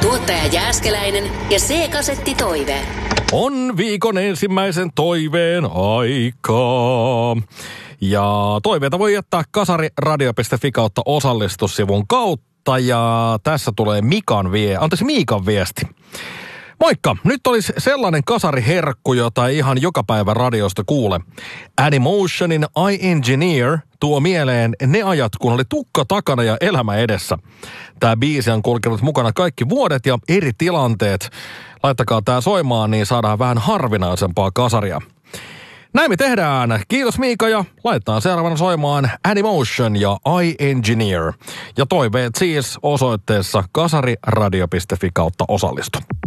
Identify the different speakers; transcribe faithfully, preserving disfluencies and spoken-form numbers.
Speaker 1: Tuottaja Jääskeläinen ja C-kasetti Toive.
Speaker 2: On viikon ensimmäisen toiveen aikaa. Ja toiveita voi jättää kasariradio piste fi kautta osallistussivun kautta. Ja tässä tulee Mikan vie, anteeksi Miikan viesti. Moikka, nyt olisi sellainen kasariherkku, jota ei ihan joka päivä radiosta kuule. Animotionin I Engineer tuo mieleen ne ajat, kun oli tukka takana ja elämä edessä. Tämä biisi on kulkenut mukana kaikki vuodet ja eri tilanteet. Laittakaa tää soimaan, niin saadaan vähän harvinaisempaa kasaria. Näin me tehdään. Kiitos Miika ja laitetaan seuraavana soimaan Animotion ja I Engineer. Ja toiveet siis osoitteessa kasariradio piste fi kautta osallistu.